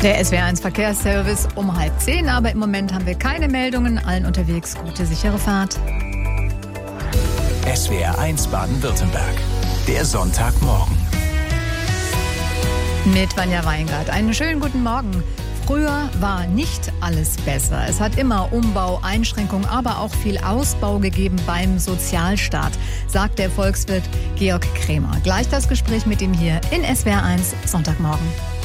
Der SWR1 Verkehrsservice um 9:30, aber im Moment haben wir keine Meldungen. Allen unterwegs gute, sichere Fahrt. SWR1 Baden-Württemberg. Der Sonntagmorgen. Mit Vanja Weingart. Einen schönen guten Morgen. Früher war nicht alles besser. Es hat immer Umbau, Einschränkungen, aber auch viel Ausbau gegeben beim Sozialstaat, sagt der Volkswirt Georg Krämer. Gleich das Gespräch mit ihm hier in SWR1 Sonntagmorgen.